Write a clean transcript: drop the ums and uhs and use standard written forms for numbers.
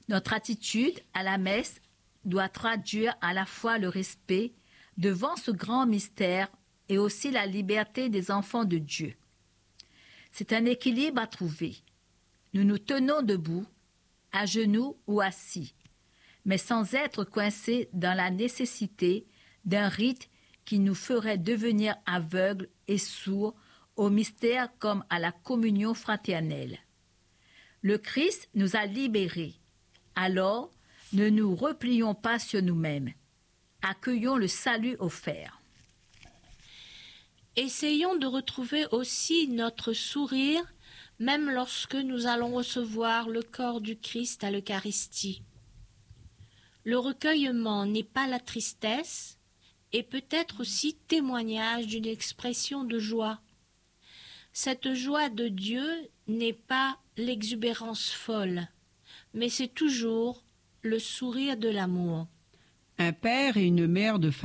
Notre attitude à la messe doit traduire à la fois le respect devant ce grand mystère et aussi la liberté des enfants de Dieu. C'est un équilibre à trouver. Nous nous tenons debout, à genoux ou assis, mais sans être coincés dans la nécessité d'un rite qui nous ferait devenir aveugles et sourds au mystère comme à la communion fraternelle. Le Christ nous a libérés. Alors, ne nous replions pas sur nous-mêmes. Accueillons le salut offert. Essayons de retrouver aussi notre sourire, même lorsque nous allons recevoir le corps du Christ à l'Eucharistie. Le recueillement n'est pas la tristesse et peut être aussi témoignage d'une expression de joie. Cette joie de Dieu n'est pas l'exubérance folle, mais c'est toujours le sourire de l'amour. Un père et une mère de famille